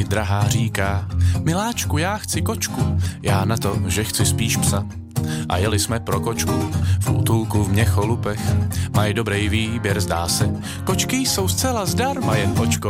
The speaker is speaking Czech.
mi drahá říká: miláčku, já chci kočku, já na to, že chci spíš psa. A jeli jsme pro kočku v útulku v Měcholupech. Mají dobrý výběr, zdá se. Kočky jsou zcela zdarma, jen očko